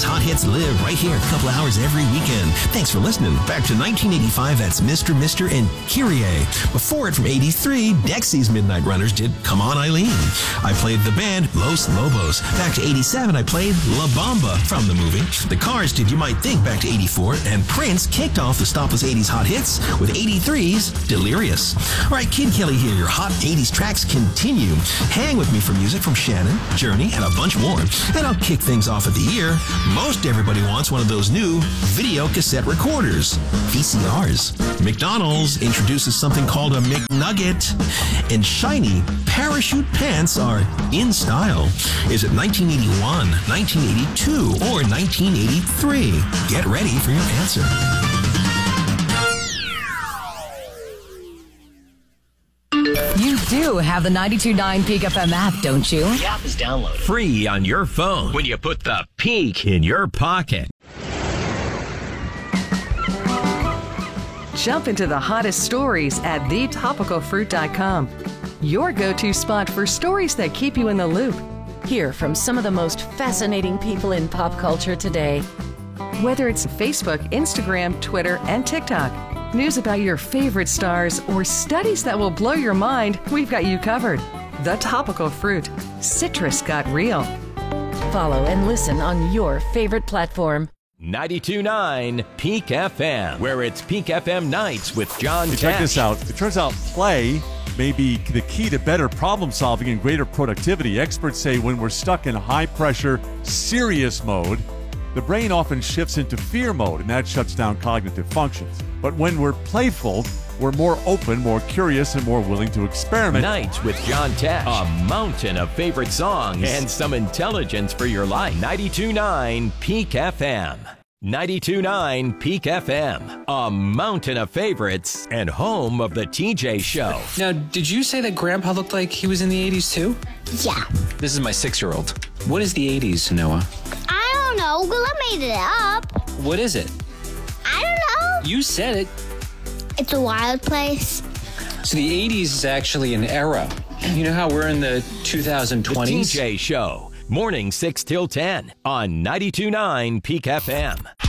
80s hot hits live right here, a couple hours every weekend. Thanks for listening. Back to 1985, that's Mr. Mister and Kyrie. Before it, from 83, Dexy's Midnight Runners did Come On Eileen. I played the band Los Lobos. Back to 87, I played La Bamba from the movie. The Cars did You Might Think back to 84, and Prince kicked off the Stopless 80s hot hits with 83's Delirious. All right, Kid Kelly here. Your hot 80s tracks continue. Hang with me for music from Shannon, Journey, and a bunch more. And I'll kick things off at the year. Most everybody wants one of those new video cassette recorders, VCRs. McDonald's introduces something called a McNugget, and shiny parachute pants are in style. Is it 1981, 1982, or 1983? Get ready for your answer. You do have the 92.9 Peak FM app, don't you? The app is downloaded free on your phone when you put the Peak in your pocket. Jump into the hottest stories at thetopicalfruit.com. Your go-to spot for stories that keep you in the loop. Hear from some of the most fascinating people in pop culture today. Whether it's Facebook, Instagram, Twitter, and TikTok, news about your favorite stars, or studies that will blow your mind, we've got you covered. The Topical Fruit. Citrus got real. Follow and listen on your favorite platform. 92.9 Peak FM, where it's Peak FM nights with John Tesh. Check this out. It turns out play may be the key to better problem solving and greater productivity. Experts say when we're stuck in high pressure, serious mode, the brain often shifts into fear mode, and that shuts down cognitive functions. But when we're playful, we're more open, more curious, and more willing to experiment. Nights with John Tesh. A mountain of favorite songs and some intelligence for your life. 92.9 Peak FM. 92.9 Peak FM. A mountain of favorites and home of the TJ Show. Now, did you say that Grandpa looked like he was in the 80s too? Yeah. This is my 6-year-old. What is the 80s, Noah? I don't know. Well, I made it up. What is it? I don't know. You said it. It's a wild place. So the 80s is actually an era. You know how we're in the 2020s? The TJ Show. Morning 6 till 10 on 92.9 Peak FM.